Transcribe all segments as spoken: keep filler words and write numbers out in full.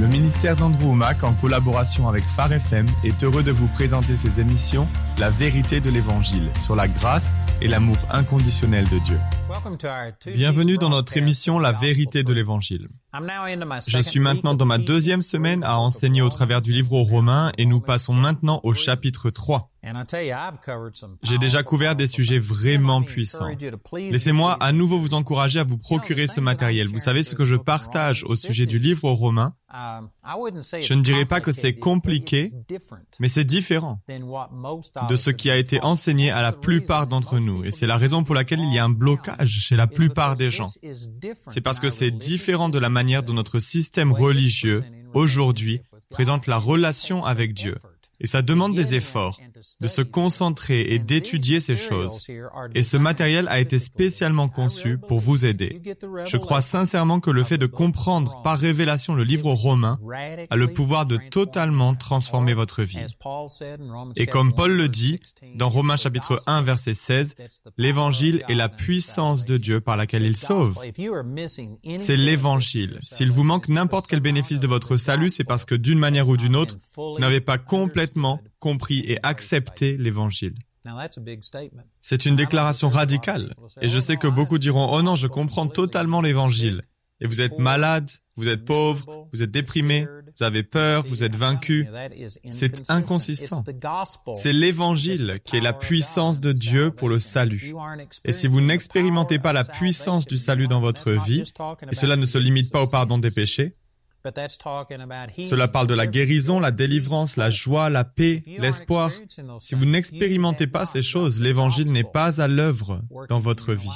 Le ministère d'Andrew Wommack, en collaboration avec Phare F M, est heureux de vous présenter ses émissions « La vérité de l'Évangile » sur la grâce et l'amour inconditionnel de Dieu. Bienvenue dans notre émission « La vérité de l'Évangile ». Je suis maintenant dans ma deuxième semaine à enseigner au travers du livre aux Romains et nous passons maintenant au chapitre trois. J'ai déjà couvert des sujets vraiment puissants. Laissez-moi à nouveau vous encourager à vous procurer ce matériel. Vous savez ce que je partage au sujet du livre aux Romains. Je ne dirais pas que c'est compliqué, mais c'est différent de ce qui a été enseigné à la plupart d'entre nous. Et c'est la raison pour laquelle il y a un blocage chez la plupart des gens. C'est parce que c'est différent de la manière dont notre système religieux, aujourd'hui, présente la relation avec Dieu. Et ça demande des efforts, de se concentrer et d'étudier ces choses. Et ce matériel a été spécialement conçu pour vous aider. Je crois sincèrement que le fait de comprendre par révélation le livre aux Romains a le pouvoir de totalement transformer votre vie. Et comme Paul le dit, dans Romains chapitre un, verset seize, l'Évangile est la puissance de Dieu par laquelle il sauve. C'est l'Évangile. S'il vous manque n'importe quel bénéfice de votre salut, c'est parce que d'une manière ou d'une autre, vous n'avez pas complètement compris et accepté l'Évangile. C'est une déclaration radicale. Et je sais que beaucoup diront, « Oh non, je comprends totalement l'Évangile. » Et vous êtes malade, vous êtes pauvre, vous êtes déprimé, vous avez peur, vous êtes vaincu. C'est inconsistant. C'est l'Évangile qui est la puissance de Dieu pour le salut. Et si vous n'expérimentez pas la puissance du salut dans votre vie, et cela ne se limite pas au pardon des péchés, cela parle de la guérison, la délivrance, la joie, la paix, l'espoir. Si vous n'expérimentez pas ces choses, l'Évangile n'est pas à l'œuvre dans votre vie.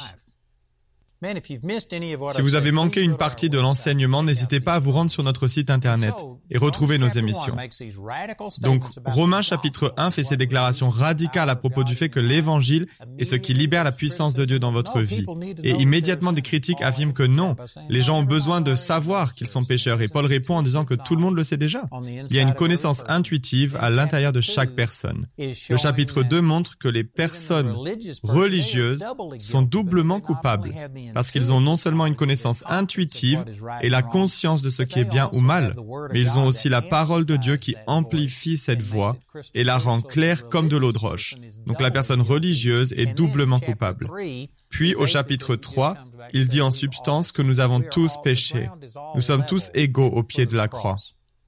Si vous avez manqué une partie de l'enseignement, n'hésitez pas à vous rendre sur notre site Internet et retrouver nos émissions. Donc, Romains chapitre un fait ces déclarations radicales à propos du fait que l'Évangile est ce qui libère la puissance de Dieu dans votre vie. Et immédiatement, des critiques affirment que non, les gens ont besoin de savoir qu'ils sont pécheurs. Et Paul répond en disant que tout le monde le sait déjà. Il y a une connaissance intuitive à l'intérieur de chaque personne. Le chapitre deux montre que les personnes religieuses sont doublement coupables, parce qu'ils ont non seulement une connaissance intuitive et la conscience de ce qui est bien ou mal, mais ils ont aussi la parole de Dieu qui amplifie cette voix et la rend claire comme de l'eau de roche. Donc la personne religieuse est doublement coupable. Puis au chapitre trois, il dit en substance que nous avons tous péché. Nous sommes tous égaux au pied de la croix.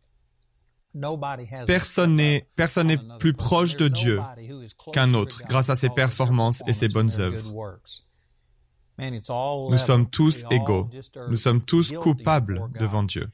Personne n'est, personne n'est plus proche de Dieu qu'un autre grâce à ses performances et ses bonnes œuvres. Nous sommes tous égaux. Nous sommes tous coupables devant Dieu.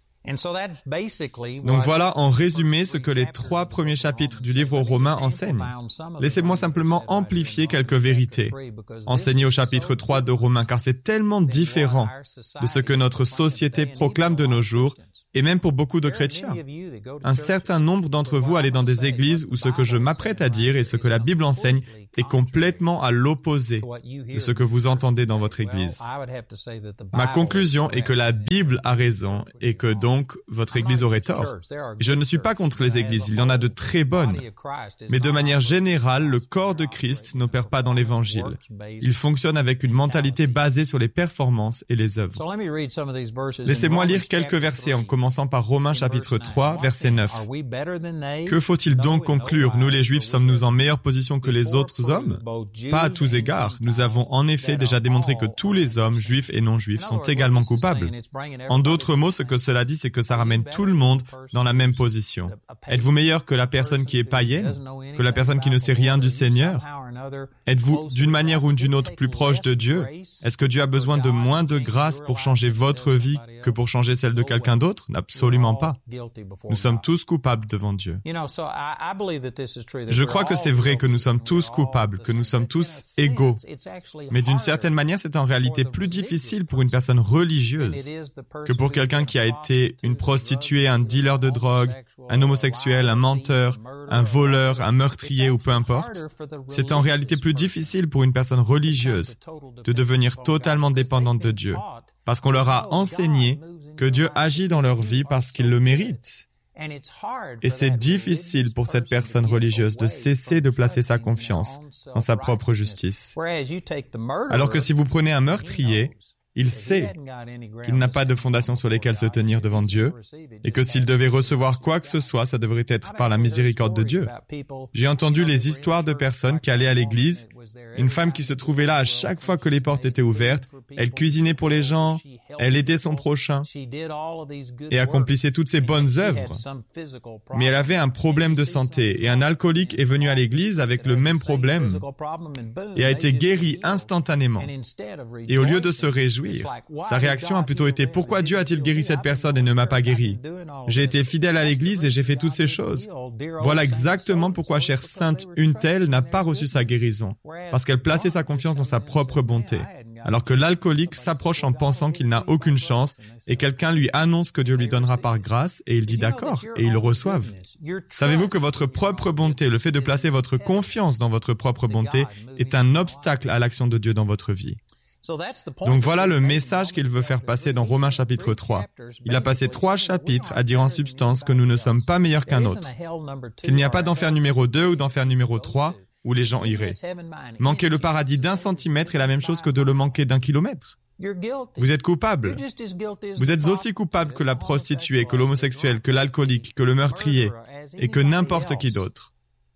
Donc voilà en résumé ce que les trois premiers chapitres du livre aux Romains enseignent. Laissez-moi simplement amplifier quelques vérités enseignées au chapitre trois de Romains, car c'est tellement différent de ce que notre société proclame de nos jours, et même pour beaucoup de chrétiens. Un certain nombre d'entre vous allez dans des églises où ce que je m'apprête à dire et ce que la Bible enseigne est complètement à l'opposé de ce que vous entendez dans votre église. Ma conclusion est que la Bible a raison et que donc votre église aurait tort. Je ne suis pas contre les églises, il y en a de très bonnes. Mais de manière générale, le corps de Christ n'opère pas dans l'Évangile. Il fonctionne avec une mentalité basée sur les performances et les œuvres. Laissez-moi lire quelques versets en commençant par Romains chapitre trois, verset neuf. Que faut-il donc conclure? Nous les Juifs sommes-nous en meilleure position que les autres hommes? Pas à tous égards. Nous avons en effet déjà démontré que tous les hommes, juifs et non-juifs, sont également coupables. En d'autres mots, ce que cela dit, c'est que ça ramène tout le monde dans la même position. Êtes-vous meilleur que la personne qui est païenne? Que la personne qui ne sait rien du Seigneur? Êtes-vous d'une manière ou d'une autre plus proche de Dieu? Est-ce que Dieu a besoin de moins de grâce pour changer votre vie que pour changer celle de quelqu'un d'autre? Absolument pas. Nous sommes tous coupables devant Dieu. Je crois que c'est vrai que nous sommes tous coupables, que nous sommes tous égaux. Mais d'une certaine manière, c'est en réalité plus difficile pour une personne religieuse que pour quelqu'un qui a été une prostituée, un dealer de drogue, un homosexuel, un menteur, un voleur, un meurtrier ou peu importe. C'est en réalité plus difficile pour une personne religieuse de devenir totalement dépendante de Dieu, parce qu'on leur a enseigné que Dieu agit dans leur vie parce qu'ils le méritent. Et c'est difficile pour cette personne religieuse de cesser de placer sa confiance dans sa propre justice. Alors que si vous prenez un meurtrier, Il sait qu'il n'a pas de fondation sur lesquelles se tenir devant Dieu et que s'il devait recevoir quoi que ce soit, ça devrait être par la miséricorde de Dieu. J'ai entendu les histoires de personnes qui allaient à l'église, une femme qui se trouvait là à chaque fois que les portes étaient ouvertes, elle cuisinait pour les gens, elle aidait son prochain et accomplissait toutes ces bonnes œuvres. Mais elle avait un problème de santé et un alcoolique est venu à l'église avec le même problème et a été guéri instantanément. Et au lieu de se réjouir, sa réaction a plutôt été « Pourquoi Dieu a-t-il guéri cette personne et ne m'a pas guéri? J'ai été fidèle à l'église et j'ai fait toutes ces choses. » Voilà exactement pourquoi chère sainte une telle n'a pas reçu sa guérison, parce qu'elle plaçait sa confiance dans sa propre bonté, alors que l'alcoolique s'approche en pensant qu'il n'a aucune chance et quelqu'un lui annonce que Dieu lui donnera par grâce et il dit « D'accord » et ils le reçoivent. Savez-vous que votre propre bonté, le fait de placer votre confiance dans votre propre bonté, est un obstacle à l'action de Dieu dans votre vie? Donc voilà le message qu'il veut faire passer dans Romains chapitre trois. Il a passé trois chapitres à dire en substance que nous ne sommes pas meilleurs qu'un autre, qu'il n'y a pas d'enfer numéro deux ou d'enfer numéro trois où les gens iraient. Manquer le paradis d'un centimètre est la même chose que de le manquer d'un kilomètre. Vous êtes coupable. Vous êtes aussi coupable que la prostituée, que l'homosexuel, que l'alcoolique, que le meurtrier et que n'importe qui d'autre.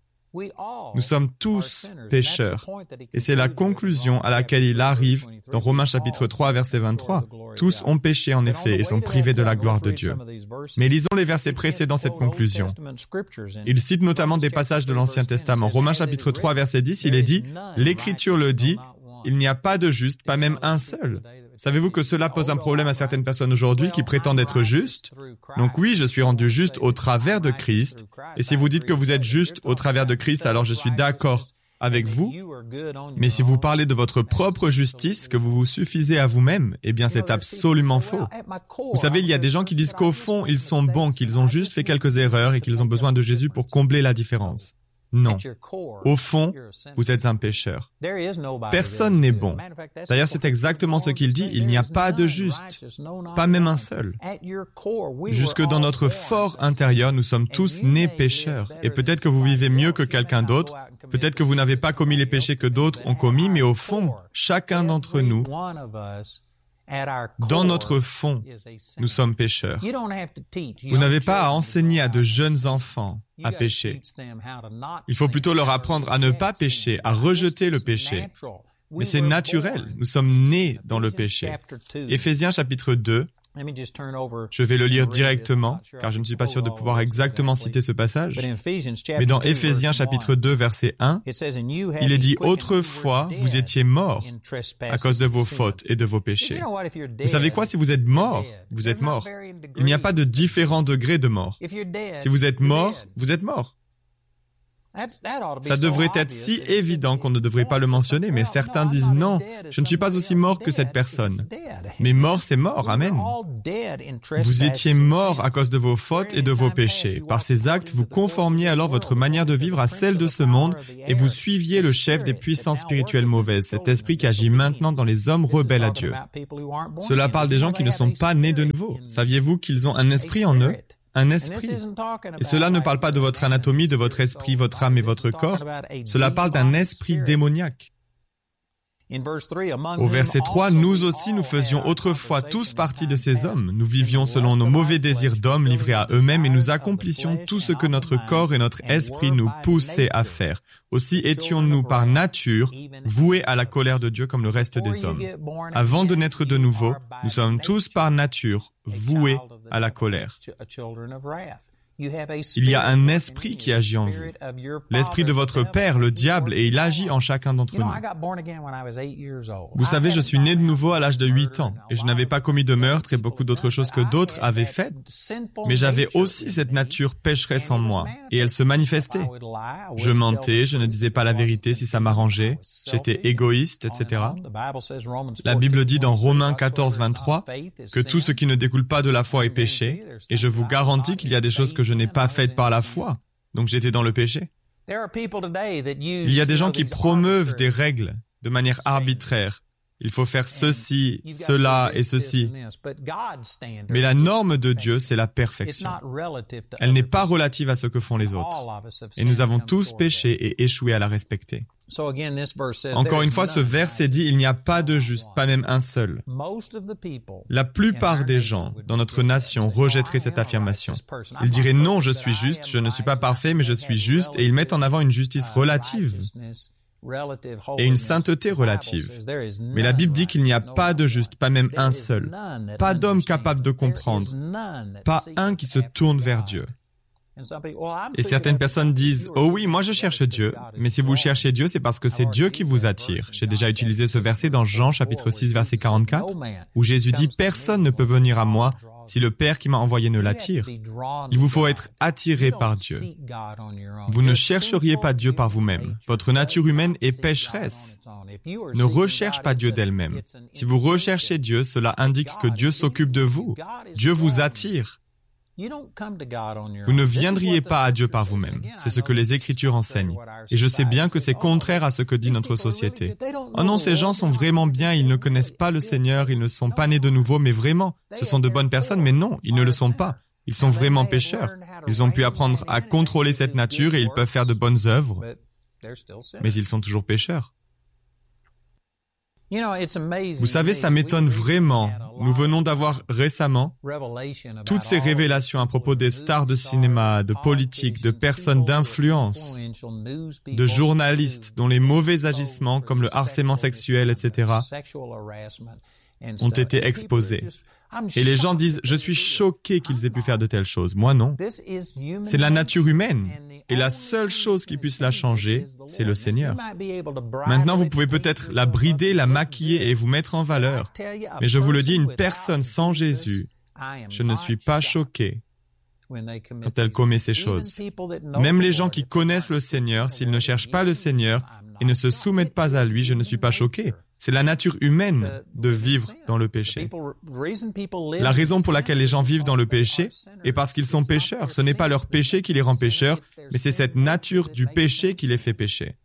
Nous sommes tous pécheurs. Et c'est la conclusion à laquelle il arrive dans Romains chapitre trois, verset vingt-trois. Tous ont péché en effet et sont privés de la gloire de Dieu. Mais lisons les versets précédant cette conclusion. Il cite notamment des passages de l'Ancien Testament. Romains chapitre trois, verset dix, il est dit « L'Écriture le dit, il n'y a pas de juste, pas même un seul. » Savez-vous que cela pose un problème à certaines personnes aujourd'hui qui prétendent être justes? Donc oui, je suis rendu juste au travers de Christ. Et si vous dites que vous êtes juste au travers de Christ, alors je suis d'accord avec vous. Mais si vous parlez de votre propre justice, que vous vous suffisez à vous-même, eh bien c'est absolument faux. Vous savez, il y a des gens qui disent qu'au fond, ils sont bons, qu'ils ont juste fait quelques erreurs et qu'ils ont besoin de Jésus pour combler la différence. Non. Au fond, vous êtes un pécheur. Personne n'est bon. D'ailleurs, c'est exactement ce qu'il dit. Il n'y a pas de juste, pas même un seul. Jusque dans notre fort intérieur, nous sommes tous nés pécheurs. Et peut-être que vous vivez mieux que quelqu'un d'autre. Peut-être que vous n'avez pas commis les péchés que d'autres ont commis, mais au fond, chacun d'entre nous, dans notre fond, nous sommes pécheurs. Vous n'avez pas à enseigner à de jeunes enfants à pécher. Il faut plutôt leur apprendre à ne pas pécher, à rejeter le péché. Mais c'est naturel, nous sommes nés dans le péché. Éphésiens chapitre deux, je vais le lire directement, car je ne suis pas sûr de pouvoir exactement citer ce passage. Mais dans Éphésiens chapitre deux, verset un, il est dit « Autrefois, vous étiez morts à cause de vos fautes et de vos péchés. » Vous savez quoi? Si vous êtes mort, vous êtes mort. Il n'y a pas de différents degrés de mort. Si vous êtes mort, vous êtes mort. Ça devrait être si évident qu'on ne devrait pas le mentionner, mais certains disent non, je ne suis pas aussi mort que cette personne. Mais mort, c'est mort, amen. Vous étiez mort à cause de vos fautes et de vos péchés. Par ces actes, vous conformiez alors votre manière de vivre à celle de ce monde et vous suiviez le chef des puissances spirituelles mauvaises, cet esprit qui agit maintenant dans les hommes rebelles à Dieu. Cela parle des gens qui ne sont pas nés de nouveau. Saviez-vous qu'ils ont un esprit en eux? Un esprit. Et cela ne parle pas de votre anatomie, de votre esprit, votre âme et votre corps. Cela parle d'un esprit démoniaque. Au verset trois, nous aussi nous faisions autrefois tous partie de ces hommes. Nous vivions selon nos mauvais désirs d'hommes livrés à eux-mêmes et nous accomplissions tout ce que notre corps et notre esprit nous poussaient à faire. Aussi étions-nous par nature voués à la colère de Dieu comme le reste des hommes. Avant de naître de nouveau, nous sommes tous par nature voués à la colère. Il y a un esprit qui agit en vous, l'esprit de votre père, le diable, et il agit en chacun d'entre nous. Vous savez, je suis né de nouveau à l'âge de huit ans, et je n'avais pas commis de meurtre et beaucoup d'autres choses que d'autres avaient faites, mais j'avais aussi cette nature pécheresse en moi, et elle se manifestait. Je mentais, je ne disais pas la vérité si ça m'arrangeait, j'étais égoïste, et cetera. La Bible dit dans Romains quatorze, vingt-trois que tout ce qui ne découle pas de la foi est péché, et je vous garantis qu'il y a des choses que je n'ai pas faites par la foi, donc j'étais dans le péché. Il y a des gens qui promeuvent des règles de manière arbitraire. Il faut faire ceci, cela et ceci. Mais la norme de Dieu, c'est la perfection. Elle n'est pas relative à ce que font les autres. Et nous avons tous péché et échoué à la respecter. Encore une fois, ce verset dit, il n'y a pas de juste, pas même un seul. La plupart des gens dans notre nation rejetteraient cette affirmation. Ils diraient, non, je suis juste, je ne suis pas parfait, mais je suis juste, et ils mettent en avant une justice relative et une sainteté relative. Mais la Bible dit qu'il n'y a pas de juste, pas même un seul. Pas d'homme capable de comprendre. Pas un qui se tourne vers Dieu. Et certaines personnes disent, « Oh oui, moi je cherche Dieu. » Mais si vous cherchez Dieu, c'est parce que c'est Dieu qui vous attire. J'ai déjà utilisé ce verset dans Jean chapitre six, verset quarante-quatre, où Jésus dit, « Personne ne peut venir à moi si le Père qui m'a envoyé ne l'attire. » Il vous faut être attiré par Dieu. Vous ne chercheriez pas Dieu par vous-même. Votre nature humaine est pécheresse. Ne recherche pas Dieu d'elle-même. Si vous recherchez Dieu, cela indique que Dieu s'occupe de vous. Dieu vous attire. Vous ne viendriez pas à Dieu par vous-même. C'est ce que les Écritures enseignent. Et je sais bien que c'est contraire à ce que dit notre société. Oh non, ces gens sont vraiment bien, ils ne connaissent pas le Seigneur, ils ne sont pas nés de nouveau, mais vraiment, ce sont de bonnes personnes, mais non, ils ne le sont pas. Ils sont vraiment pécheurs. Ils ont pu apprendre à contrôler cette nature et ils peuvent faire de bonnes œuvres, mais ils sont toujours pécheurs. Vous savez, ça m'étonne vraiment. Nous venons d'avoir récemment toutes ces révélations à propos des stars de cinéma, de politique, de personnes d'influence, de journalistes dont les mauvais agissements comme le harcèlement sexuel, et cetera ont été exposés. Et les gens disent, je suis choqué qu'ils aient pu faire de telles choses. Moi, non. C'est la nature humaine. Et la seule chose qui puisse la changer, c'est le Seigneur. Maintenant, vous pouvez peut-être la brider, la maquiller et vous mettre en valeur. Mais je vous le dis, une personne sans Jésus, je ne suis pas choqué quand elle commet ces choses. Même les gens qui connaissent le Seigneur, s'ils ne cherchent pas le Seigneur et ne se soumettent pas à lui, je ne suis pas choqué. C'est la nature humaine de vivre dans le péché. La raison pour laquelle les gens vivent dans le péché est parce qu'ils sont pécheurs. Ce n'est pas leur péché qui les rend pécheurs, mais c'est cette nature du péché qui les fait pécher.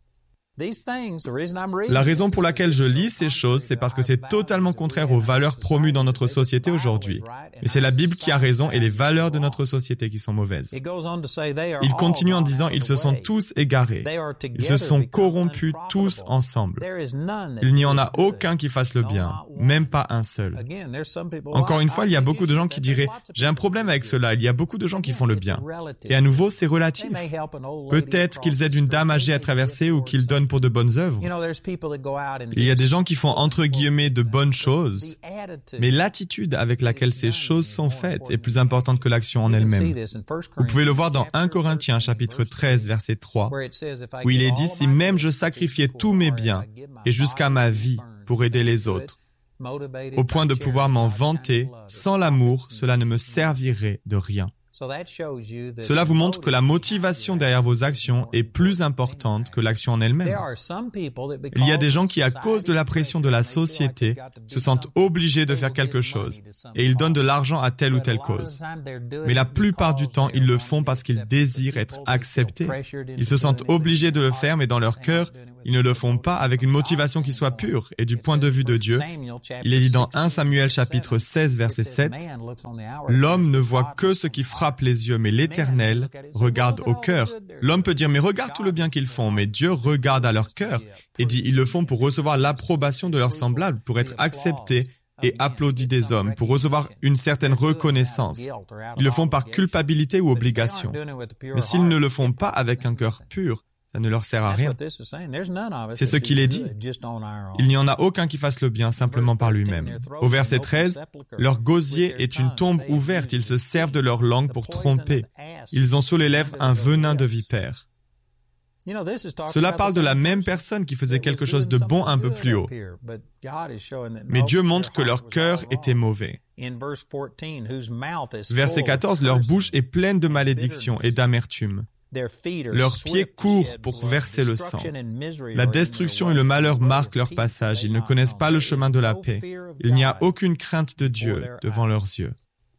La raison pour laquelle je lis ces choses, c'est parce que c'est totalement contraire aux valeurs promues dans notre société aujourd'hui. Mais c'est la Bible qui a raison et les valeurs de notre société qui sont mauvaises. Il continue en disant, ils se sont tous égarés. Ils se sont corrompus tous ensemble. Il n'y en a aucun qui fasse le bien, même pas un seul. Encore une fois, il y a beaucoup de gens qui diraient, j'ai un problème avec cela, il y a beaucoup de gens qui font le bien. Et à nouveau, c'est relatif. Peut-être qu'ils aident une dame âgée à traverser ou qu'ils donnent pour de bonnes œuvres. Il y a des gens qui font entre guillemets de bonnes choses, mais l'attitude avec laquelle ces choses sont faites est plus importante que l'action en elle-même. Vous pouvez le voir dans un Corinthiens chapitre treize verset trois, où il est dit, si même je sacrifiais tous mes biens et jusqu'à ma vie pour aider les autres, au point de pouvoir m'en vanter, sans l'amour, cela ne me servirait de rien. Cela vous montre que la motivation derrière vos actions est plus importante que l'action en elle-même. Il y a des gens qui, à cause de la pression de la société, se sentent obligés de faire quelque chose et ils donnent de l'argent à telle ou telle cause. Mais la plupart du temps, ils le font parce qu'ils désirent être acceptés. Ils se sentent obligés de le faire, mais dans leur cœur, ils ne le font pas avec une motivation qui soit pure. Et du point de vue de Dieu, il est dit dans un Samuel chapitre seize verset sept, « L'homme ne voit que ce qui frappe les yeux, mais l'Éternel regarde au cœur. » L'homme peut dire, mais regarde tout le bien qu'ils font, mais Dieu regarde à leur cœur et dit, ils le font pour recevoir l'approbation de leurs semblables, pour être acceptés et applaudis des hommes, pour recevoir une certaine reconnaissance. Ils le font par culpabilité ou obligation. Mais s'ils ne le font pas avec un cœur pur, ça ne leur sert à rien. C'est ce qu'il est dit. Il n'y en a aucun qui fasse le bien simplement par lui-même. Au verset treize, leur gosier est une tombe ouverte. Ils se servent de leur langue pour tromper. Ils ont sur les lèvres un venin de vipère. Cela parle de la même personne qui faisait quelque chose de bon un peu plus haut. Mais Dieu montre que leur cœur était mauvais. Verset quatorze, leur bouche est pleine de malédiction et d'amertume. Leurs pieds courent pour verser le sang. La destruction et le malheur marquent leur passage. Ils ne connaissent pas le chemin de la paix. Il n'y a aucune crainte de Dieu devant leurs yeux.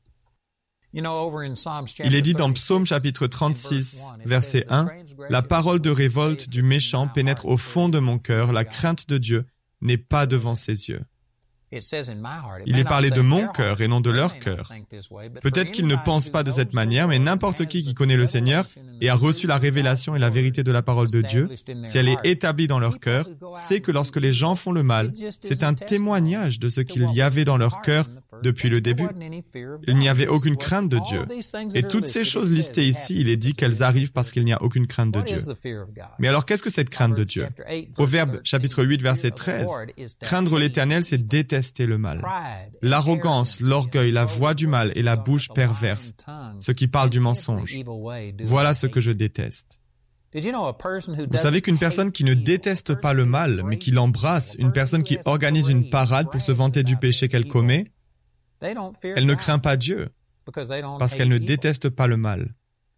Il est dit dans Psaume chapitre trente-six, verset un, « La parole de révolte du méchant pénètre au fond de mon cœur. La crainte de Dieu n'est pas devant ses yeux. » Il est parlé de mon cœur et non de leur cœur. Peut-être qu'ils ne pensent pas de cette manière, mais n'importe qui qui connaît le Seigneur et a reçu la révélation et la vérité de la parole de Dieu, si elle est établie dans leur cœur, sait que lorsque les gens font le mal, c'est un témoignage de ce qu'il y avait dans leur cœur depuis le début. Il n'y avait aucune crainte de Dieu. Et toutes ces choses listées ici, il est dit qu'elles arrivent parce qu'il n'y a aucune crainte de Dieu. Mais alors, qu'est-ce que cette crainte de Dieu? Proverbe chapitre huit, verset treize. Craindre l'Éternel, c'est détester le mal. L'arrogance, l'orgueil, la voix du mal et la bouche perverse, ceux qui parlent du mensonge. Voilà ce que je déteste. Vous savez qu'une personne qui ne déteste pas le mal, mais qui l'embrasse, une personne qui organise une parade pour se vanter du péché qu'elle commet, elle ne craint pas Dieu, parce qu'elle ne déteste pas le mal.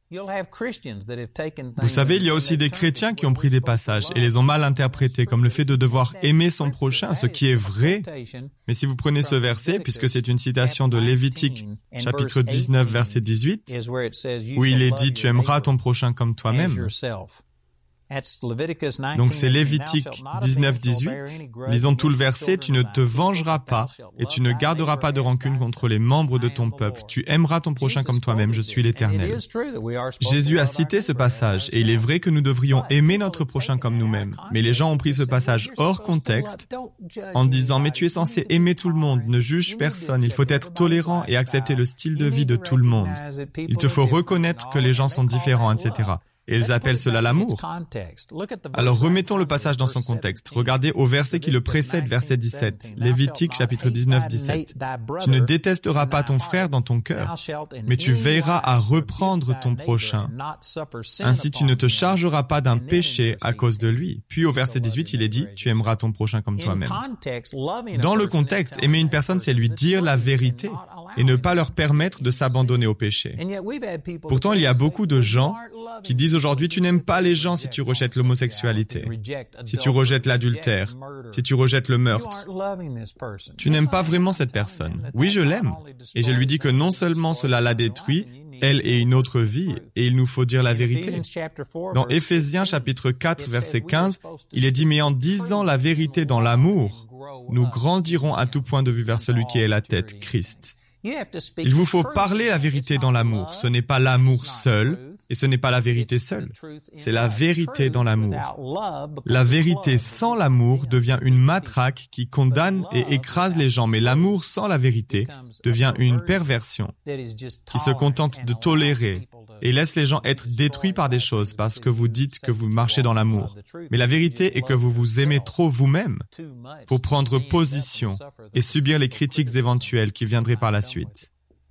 Vous savez, il y a aussi des chrétiens qui ont pris des passages et les ont mal interprétés, comme le fait de devoir aimer son prochain, ce qui est vrai. Mais si vous prenez ce verset, puisque c'est une citation de Lévitique, chapitre dix-neuf, verset dix-huit, où il est dit « Tu aimeras ton prochain comme toi-même », donc c'est Lévitique dix-neuf, dix-huit. Lisons tout le verset. « Tu ne te vengeras pas et tu ne garderas pas de rancune contre les membres de ton peuple. Tu aimeras ton prochain comme toi-même, je suis l'Éternel. » Jésus a cité ce passage et il est vrai que nous devrions aimer notre prochain comme nous-mêmes. Mais les gens ont pris ce passage hors contexte en disant « Mais tu es censé aimer tout le monde, ne juge personne, il faut être tolérant et accepter le style de vie de tout le monde. Il te faut reconnaître que les gens sont différents, et cetera » Et ils appellent cela l'amour. Alors remettons le passage dans son contexte. Regardez au verset qui le précède, verset dix-sept. Lévitique, chapitre dix-neuf, dix-sept. Tu ne détesteras pas ton frère dans ton cœur, mais tu veilleras à reprendre ton prochain. Ainsi tu ne te chargeras pas d'un péché à cause de lui. Puis au verset dix-huit, il est dit, tu aimeras ton prochain comme toi-même. Dans le contexte, aimer une personne, c'est lui dire la vérité et ne pas leur permettre de s'abandonner au péché. Pourtant, il y a beaucoup de gens qui disent aujourd'hui, tu n'aimes pas les gens si tu rejettes l'homosexualité, si tu rejettes l'adultère, si tu rejettes le meurtre. Tu n'aimes pas vraiment cette personne. Oui, je l'aime. Et je lui dis que non seulement cela la détruit, elle et une autre vie, et il nous faut dire la vérité. Dans Éphésiens chapitre quatre, verset quinze, il est dit, mais en disant la vérité dans l'amour, nous grandirons à tout point de vue vers celui qui est la tête, Christ. Il vous faut parler la vérité dans l'amour. Ce n'est pas l'amour seul, et ce n'est pas la vérité seule. C'est la vérité dans l'amour. La vérité sans l'amour devient une matraque qui condamne et écrase les gens, mais l'amour sans la vérité devient une perversion qui se contente de tolérer et laisse les gens être détruits par des choses parce que vous dites que vous marchez dans l'amour. Mais la vérité est que vous vous aimez trop vous-même pour prendre position et subir les critiques éventuelles qui viendraient par la suite.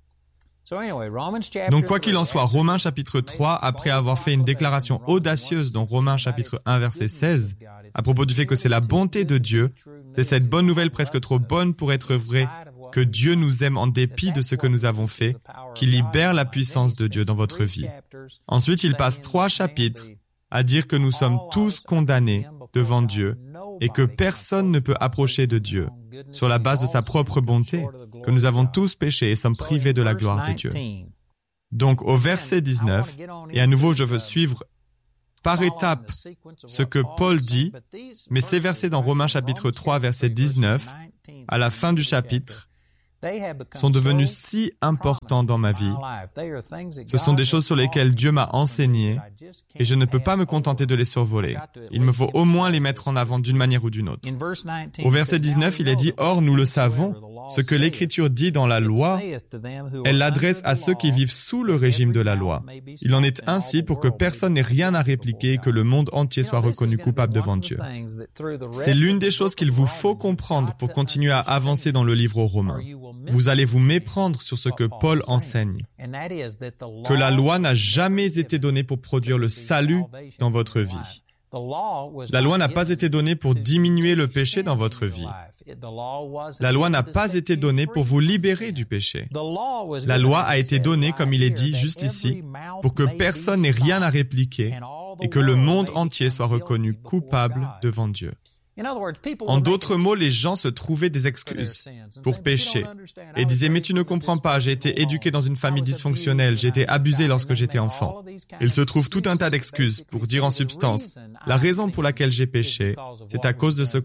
Donc, quoi qu'il en soit, Romains chapitre trois, après avoir fait une déclaration audacieuse dans Romains chapitre un, verset seize, à propos du fait que c'est la bonté de Dieu, c'est cette bonne nouvelle presque trop bonne pour être vraie, que Dieu nous aime en dépit de ce que nous avons fait, qui libère la puissance de Dieu dans votre vie. Ensuite, il passe trois chapitres à dire que nous sommes tous condamnés devant Dieu et que personne ne peut approcher de Dieu sur la base de sa propre bonté, que nous avons tous péché et sommes privés de la gloire de Dieu. Donc, au verset dix-neuf, et à nouveau je veux suivre par étapes ce que Paul dit, mais ces versets dans Romains chapitre trois, verset dix-neuf, à la fin du chapitre, sont devenus si importants dans ma vie. Ce sont des choses sur lesquelles Dieu m'a enseigné et je ne peux pas me contenter de les survoler. Il me faut au moins les mettre en avant d'une manière ou d'une autre. Au verset dix-neuf, il est dit « Or, nous le savons, ce que l'Écriture dit dans la loi, elle l'adresse à ceux qui vivent sous le régime de la loi. Il en est ainsi pour que personne n'ait rien à répliquer et que le monde entier soit reconnu coupable devant Dieu. » C'est l'une des choses qu'il vous faut comprendre pour continuer à avancer dans le livre aux Romains. Vous allez vous méprendre sur ce que Paul enseigne, que la loi n'a jamais été donnée pour produire le salut dans votre vie. La loi n'a pas été donnée pour diminuer le péché dans votre vie. La loi n'a pas été donnée pour vous libérer du péché. La loi a été donnée, comme il est dit juste ici, pour que personne n'ait rien à répliquer et que le monde entier soit reconnu coupable devant Dieu. En d'autres mots, les gens se trouvaient des excuses pour pécher et disaient « Mais tu ne comprends pas, j'ai été éduqué dans une famille dysfonctionnelle, j'ai été abusé lorsque j'étais enfant. » Il se trouve tout un tas d'excuses pour dire en substance « La raison pour laquelle j'ai péché, c'est à cause de ce qu'on m'a fait. »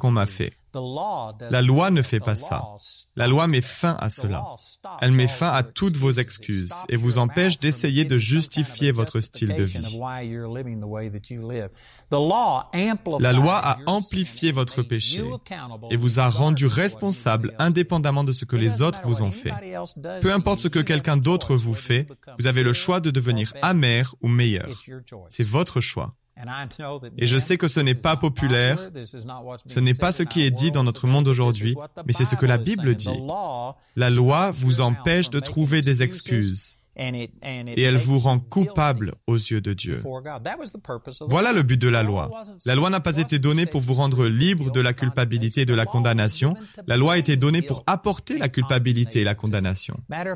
La loi ne fait pas ça. La loi met fin à cela. Elle met fin à toutes vos excuses et vous empêche d'essayer de justifier votre style de vie. La loi a amplifié votre péché et vous a rendu responsable indépendamment de ce que les autres vous ont fait. Peu importe ce que quelqu'un d'autre vous fait, vous avez le choix de devenir amer ou meilleur. C'est votre choix. Et je sais que ce n'est pas populaire, ce n'est pas ce qui est dit dans notre monde aujourd'hui, mais c'est ce que la Bible dit. La loi vous empêche de trouver des excuses. Et elle vous rend coupable aux yeux de Dieu. Voilà le but de la loi. La loi n'a pas été donnée pour vous rendre libre de la culpabilité et de la condamnation. La loi a été donnée pour apporter la culpabilité et la condamnation.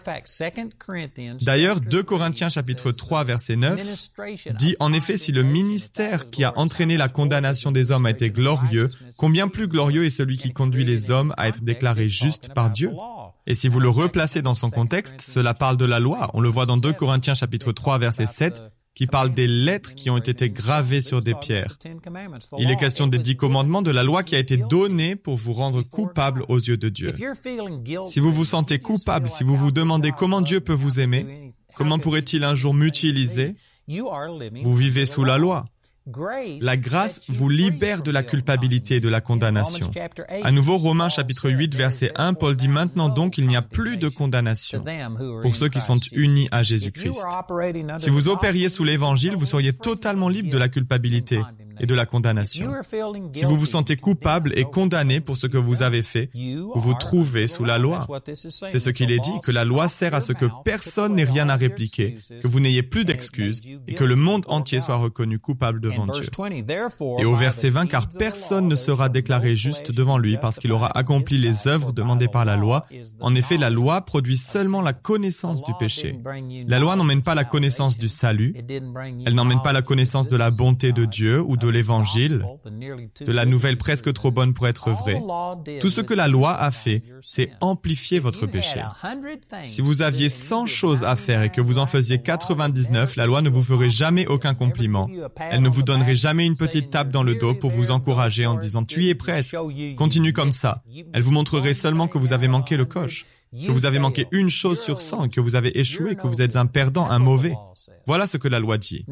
D'ailleurs, deux Corinthiens chapitre trois verset neuf dit « En effet, si le ministère qui a entraîné la condamnation des hommes a été glorieux, combien plus glorieux est celui qui conduit les hommes à être déclarés justes par Dieu ?» Et si vous le replacez dans son contexte, cela parle de la loi. On le voit dans deux Corinthiens chapitre trois verset sept, qui parle des lettres qui ont été gravées sur des pierres. Il est question des dix commandements de la loi qui a été donnée pour vous rendre coupable aux yeux de Dieu. Si vous vous sentez coupable, si vous vous demandez comment Dieu peut vous aimer, comment pourrait-il un jour m'utiliser, vous vivez sous la loi. La grâce vous libère de la culpabilité et de la condamnation. À nouveau, Romains chapitre huit, verset un, Paul dit « Maintenant donc, il n'y a plus de condamnation pour ceux qui sont unis à Jésus-Christ. » Si vous opériez sous l'Évangile, vous seriez totalement libre de la culpabilité et de la condamnation. Si vous vous sentez coupable et condamné pour ce que vous avez fait, vous vous trouvez sous la loi. C'est ce qu'il est dit, que la loi sert à ce que personne n'ait rien à répliquer, que vous n'ayez plus d'excuses et que le monde entier soit reconnu coupable devant Dieu. Et au verset vingt, car personne ne sera déclaré juste devant lui parce qu'il aura accompli les œuvres demandées par la loi. En effet, la loi produit seulement la connaissance du péché. La loi n'emmène pas la connaissance du salut, elle n'emmène pas la connaissance de la bonté de Dieu ou de l'Évangile, de la nouvelle presque trop bonne pour être vraie. Tout ce que la loi a fait, c'est amplifier votre péché. Si vous aviez cent choses à faire et que vous en faisiez quatre-vingt-dix-neuf, la loi ne vous ferait jamais aucun compliment. Elle ne vous donnerait jamais une petite tape dans le dos pour vous encourager en disant « Tu y es presque, continue comme ça ». Elle vous montrerait seulement que vous avez manqué le coche, que vous avez manqué une chose sur cent, que vous avez échoué, que vous êtes un perdant, un mauvais. Voilà ce que la loi dit.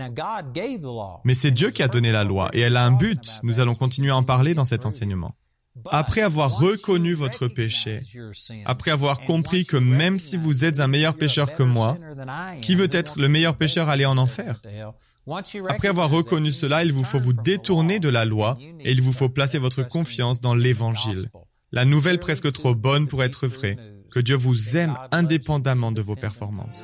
Mais c'est Dieu qui a donné la loi et elle a un but. Nous allons continuer à en parler dans cet enseignement. Après avoir reconnu votre péché, après avoir compris que même si vous êtes un meilleur pécheur que moi, qui veut être le meilleur pécheur aller en enfer? Après avoir reconnu cela, il vous faut vous détourner de la loi et il vous faut placer votre confiance dans l'Évangile. La nouvelle presque trop bonne pour être vraie, que Dieu vous aime indépendamment de vos performances.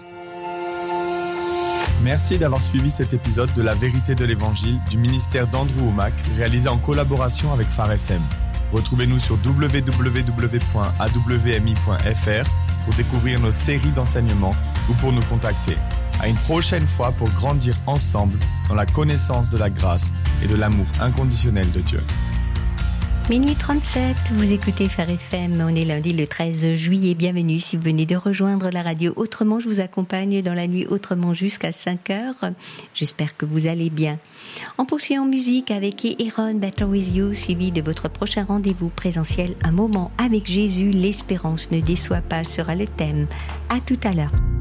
Merci d'avoir suivi cet épisode de La Vérité de l'Évangile du ministère d'Andrew Wommack, réalisé en collaboration avec Phare F M. Retrouvez-nous sur w w w point a w m i point f r pour découvrir nos séries d'enseignements ou pour nous contacter. À une prochaine fois pour grandir ensemble dans la connaissance de la grâce et de l'amour inconditionnel de Dieu. Minuit trente-sept, vous écoutez Phare F M, on est lundi le treize juillet, bienvenue si vous venez de rejoindre la radio Autrement, je vous accompagne dans la nuit Autrement jusqu'à cinq heures, j'espère que vous allez bien. On poursuit en musique avec Aaron Better With You, suivi de votre prochain rendez-vous présentiel, un moment avec Jésus, l'espérance ne déçoit pas sera le thème. À tout à l'heure.